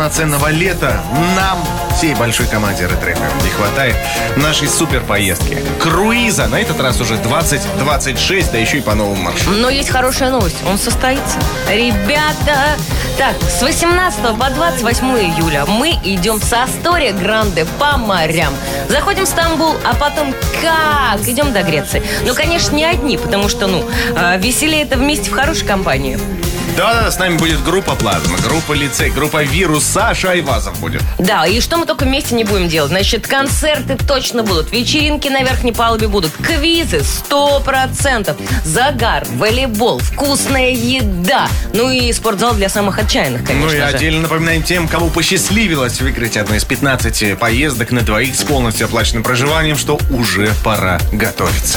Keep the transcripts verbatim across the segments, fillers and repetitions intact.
полноценного лета нам, всей большой команде Ретро эф эм, не хватает нашей супер поездки. Круиза, на этот раз уже двадцать двадцать шесть, да еще и по новому маршруту. Но есть хорошая новость, он состоится. Ребята, так, с восемнадцатого по двадцать восьмое июля мы идем с Астория Гранде по морям. Заходим в Стамбул, а потом как? Идем до Греции. Ну, конечно, не одни, потому что, ну, веселее это вместе в хорошей компании. Да-да, с нами будет группа «Плазма», группа «Лицей», группа «Вирус», Саша Айвазов будет. Да, и что мы только вместе не будем делать? Значит, концерты точно будут, вечеринки на верхней палубе будут, квизы сто процентов, загар, волейбол, вкусная еда, ну и спортзал для самых отчаянных, конечно же. Ну и же. отдельно напоминаем тем, кому посчастливилось выиграть одну из пятнадцати поездок на двоих с полностью оплаченным проживанием, что уже пора готовиться.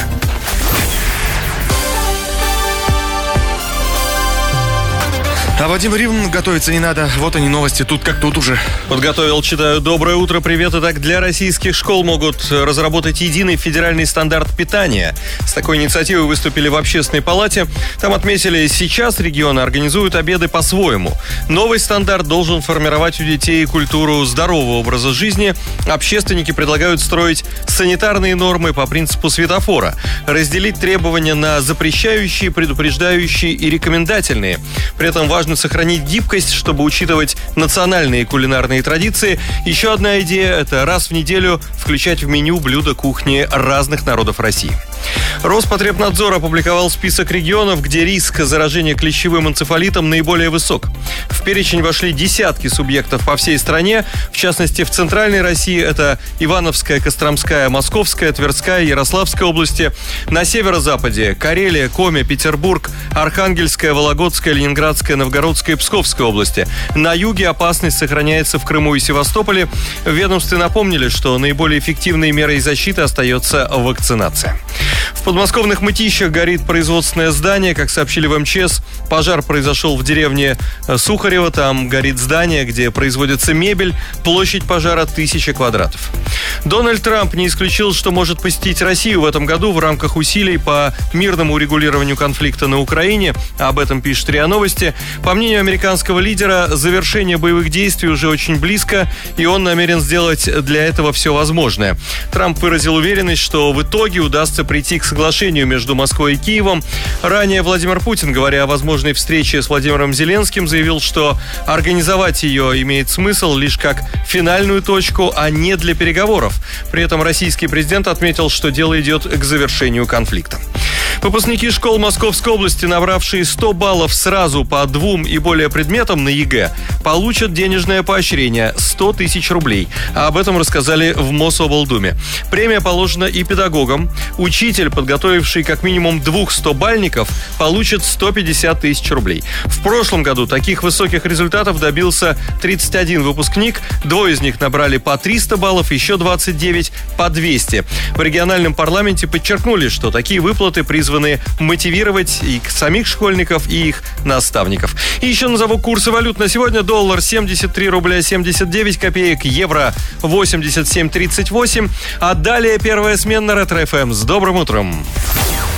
А Владимир Иван готовиться не надо. Вот они новости, тут как тут уже. Подготовил, читаю. Доброе утро, привет. Итак, для российских школ могут разработать единый федеральный стандарт питания. С такой инициативой выступили в Общественной палате. Там отметили, сейчас регионы организуют обеды по-своему. Новый стандарт должен формировать у детей культуру здорового образа жизни. Общественники предлагают строить санитарные нормы по принципу светофора. Разделить требования на запрещающие, предупреждающие и рекомендательные. При этом важно сохранить гибкость, чтобы учитывать национальные кулинарные традиции. Еще одна идея – это раз в неделю включать в меню блюда кухни разных народов России. Роспотребнадзор опубликовал список регионов, где риск заражения клещевым энцефалитом наиболее высок. В перечень вошли десятки субъектов по всей стране. В частности, в Центральной России это Ивановская, Костромская, Московская, Тверская, Ярославская области. На северо-западе – Карелия, Коми, Петербург, Архангельская, Вологодская, Ленинградская, Новгородская и Псковская области. На юге опасность сохраняется в Крыму и Севастополе. В ведомстве напомнили, что наиболее эффективной мерой защиты остается вакцинация. В подмосковных Мытищах горит производственное здание. Как сообщили в эм че эс, пожар произошел в деревне Сухарево. Там горит здание, где производится мебель. Площадь пожара тысяча квадратов. Дональд Трамп не исключил, что может посетить Россию в этом году в рамках усилий по мирному урегулированию конфликта на Украине. Об этом пишет РИА Новости. По мнению американского лидера, завершение боевых действий уже очень близко, и он намерен сделать для этого все возможное. Трамп выразил уверенность, что в итоге удастся прийти к соглашению между Москвой и Киевом. Ранее Владимир Путин, говоря о возможной встрече с Владимиром Зеленским, заявил, что организовать ее имеет смысл лишь как финальную точку, а не для переговоров. При этом российский президент отметил, что дело идет к завершению конфликта. Выпускники школ Московской области, набравшие сто баллов сразу по двум и более предметам на ЕГЭ, получат денежное поощрение сто тысяч рублей. А об этом рассказали в Мособлдуме. Премия положена и педагогам. Учитель, подготовивший как минимум двух стобальников, получит сто пятьдесят тысяч рублей. В прошлом году таких высоких результатов добился тридцать один выпускник. Двое из них набрали по триста баллов, еще двадцать девять по двести. В региональном парламенте подчеркнули, что такие выплаты призваны мотивировать и самих школьников, и их наставников. И еще назову курсы валют на сегодня. Доллар семьдесят три рубля семьдесят девять копеек, евро восемьдесят семь тридцать восемь. А далее первая смена Ретро эф эм. С добрым утром!